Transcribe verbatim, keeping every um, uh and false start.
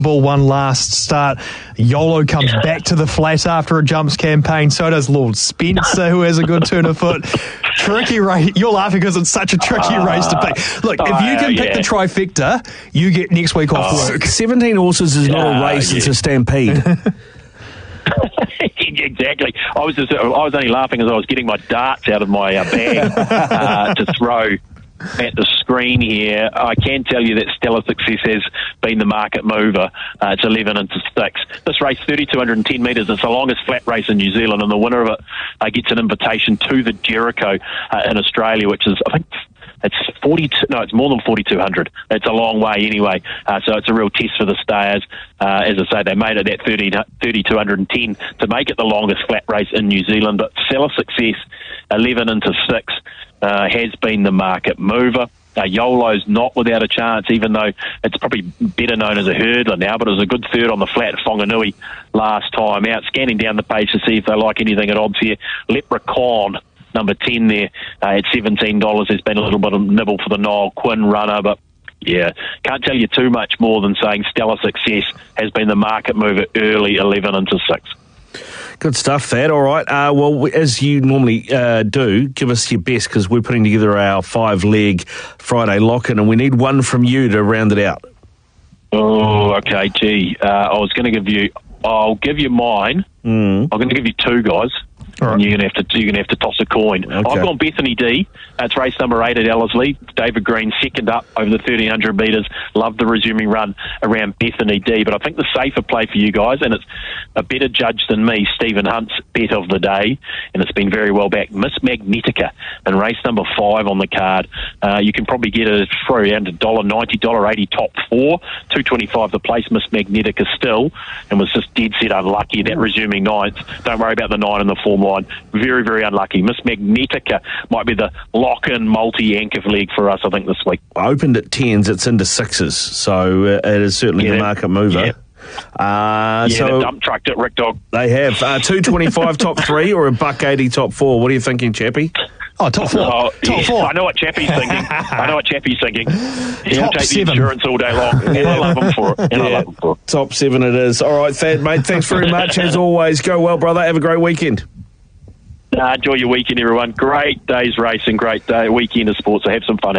Ball won last start. Yolo comes back to the flat after a jumps campaign. So does Lord Spencer, who has a good turn of foot. Tricky race. You're laughing because it's such a tricky uh, race to pick. Look, if you can pick yeah. the trifecta, you get next week off oh. work. seventeen horses is not uh, a race, yeah. it's a stampede. Exactly. I was just, I was only laughing as I was getting my darts out of my uh, bag uh, to throw at the screen here. I can tell you that Stellar Success has been the market mover. Uh, it's eleven into six. This race, three thousand two hundred ten metres. It's the longest flat race in New Zealand, and the winner of it uh, gets an invitation to the Jericho uh, in Australia, which is, I think, it's forty-two. No, it's more than forty-two hundred. It's a long way anyway. Uh, so it's a real test for the stayers. Uh, as I say, they made it at thirty, three thousand two hundred ten to make it the longest flat race in New Zealand. But Stellar Success, eleven into six, uh, has been the market mover. Uh, Yolo's not without a chance, even though it's probably better known as a hurdler now, but it was a good third on the flat at Whanganui last time out. Scanning down the page to see if they like anything at odds here. Leprechaun, number ten there uh, at seventeen dollars. There's been a little bit of nibble for the Niall Quinn runner, but yeah, can't tell you too much more than saying Stellar Success has been the market mover early, eleven into six. Good stuff, Thad. All right. Uh, well, as you normally uh, do, give us your best because we're putting together our five-leg Friday lock-in and we need one from you to round it out. Oh, okay. Gee, uh, I was going to give you... I'll give you mine. Mm. I'm going to give you two, guys. Right. And you're going to have to you're going to have to toss a coin. Okay. I've gone Bethany D. That's race number eight at Ellerslie. David Green second up over the thirteen hundred metres. Loved the resuming run around Bethany D. But I think the safer play for you guys, and it's a better judge than me, Stephen Hunt's bet of the day, and it's been very well backed. Miss Magnetica in race number five on the card. Uh, you can probably get it for around one dollar ninety, one dollar eighty top four. two twenty-five the place, Miss Magnetica still, and was just dead set unlucky that resuming ninth. Don't worry about the nine in the form line. Very, very unlucky. Miss Magnetica might be the lock-in multi-anchor leg for us, I think, this week. Opened at tens, it's into sixes, so uh, it is certainly yeah, the market mover. Yeah. Uh, yeah, so the dump trucked at Rick Dog. They have. Uh, two twenty-five top three or a buck eighty top four? What are you thinking, Chappie? Oh, top four. Oh, top yeah, four. I know what Chappie's thinking. I know what Chappie's thinking. He'll Top take seven. the insurance all day long. And I love him for it. And yeah. I love him for it. Top seven it is. All right, Thad, mate. Thanks very much. As always, go well, brother. Have a great weekend. Uh, enjoy your weekend, everyone. Great day's racing, great day, weekend of sports, so have some fun out.